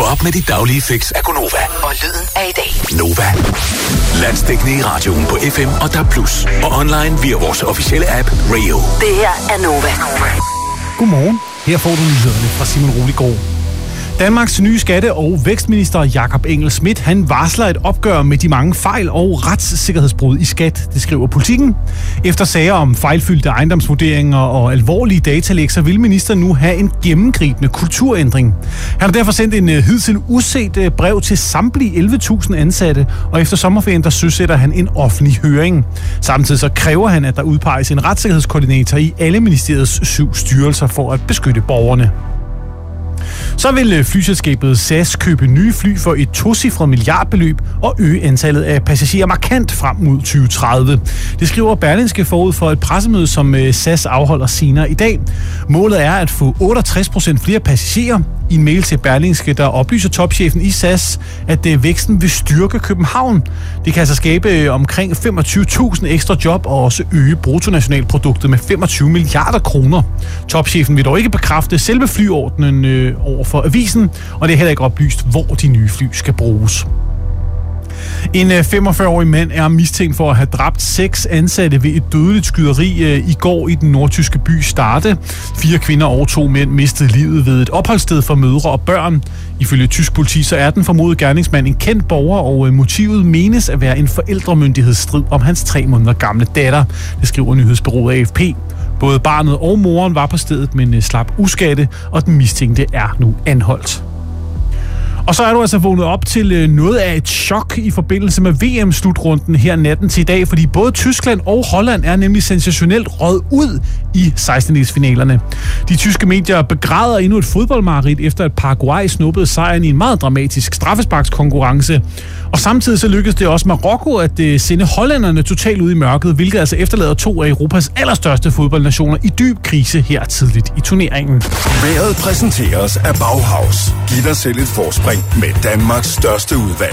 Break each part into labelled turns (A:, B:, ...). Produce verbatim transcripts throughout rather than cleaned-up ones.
A: op med dit daglige fix af Gonova.
B: Og lyden af i dag.
A: Nova. Landsdækkende i radioen på F M og D A B plus. Og online via vores officielle app Rayo.
B: Det her er Nova.
C: Godmorgen. Her får du nyhederne fra Simon Roligård. Danmarks nye skatte- og vækstminister Jakob Engel-Schmidt, han varsler et opgør med de mange fejl og retssikkerhedsbrud i skat, det skriver Politikken. Efter sager om fejlfyldte ejendomsvurderinger og alvorlige datalæk, så vil ministeren nu have en gennemgribende kulturændring. Han har derfor sendt en hidtil uset brev til samtlige elleve tusind ansatte, og efter sommerferien der søsætter han en offentlig høring. Samtidig så kræver han, at der udpeges en retssikkerhedskoordinator i alle ministeriets syv styrelser for at beskytte borgerne. Så vil flyselskabet S A S købe nye fly for et tocifret milliardbeløb og øge antallet af passagerer markant frem mod tyve tredive. Det skriver Berlingske forud for et pressemøde, som S A S afholder senere i dag. Målet er at få otteogtres procent flere passagerer. I en mail til Berlingske, der oplyser topchefen i S A S, at væksten vil styrke København. Det kan altså skabe omkring femogtyve tusind ekstra job og også øge bruttonationalproduktet med femogtyve milliarder kroner. Topchefen vil dog ikke bekræfte selve flyordnen øh, over for avisen, og det er heller ikke oplyst, hvor de nye fly skal bruges. En femogfyrre-årig mand er mistænkt for at have dræbt seks ansatte ved et dødeligt skyderi i går i den nordtyske by Stade. Fire kvinder og to mænd mistede livet ved et opholdssted for mødre og børn. Ifølge tysk politi så er den formodede gerningsmand en kendt borger, og motivet menes at være en forældremyndighedsstrid om hans tre måneder gamle datter. Det skriver nyhedsbureauet A F P. Både barnet og moren var på stedet, men slap uskadte, og den mistænkte er nu anholdt. Og så er du altså vågnet op til noget af et chok i forbindelse med V M-slutrunden her natten til i dag, fordi både Tyskland og Holland er nemlig sensationelt røget ud i sekstendedelsfinalerne. De tyske medier begræder endnu et fodboldmareridt efter at Paraguay snuppede sejren i en meget dramatisk straffesparkskonkurrence. Og samtidig så lykkedes det også Marokko at sende hollænderne totalt ud i mørket, hvilket altså efterlader to af Europas allerstørste fodboldnationer i dyb krise her tidligt i turneringen.
D: Vejret præsenteres af Bauhaus. Giv dig selv et forspring med Danmarks største udvalg.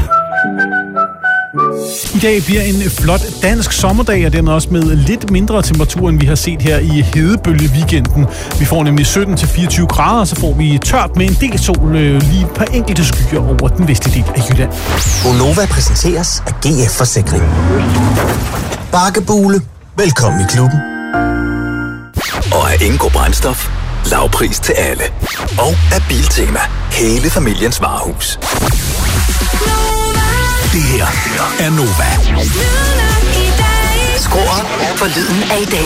C: I dag bliver en flot dansk sommerdag, og dermed også med lidt mindre temperatur, end vi har set her i hedebølge-weekenden. Vi får nemlig sytten til fireogtyve grader, og så får vi tørt med en del sol, lige et par enkelte skyer over den vestlige del af Jylland.
E: Gonova præsenteres af G F Forsikring. Bakkebule. Velkommen i klubben.
A: Og af Ingo Brændstof. Lavpris til alle. Og af Biltema. Hele familiens varehus. Det her er Nova.
B: Skru op for lyden af i dag.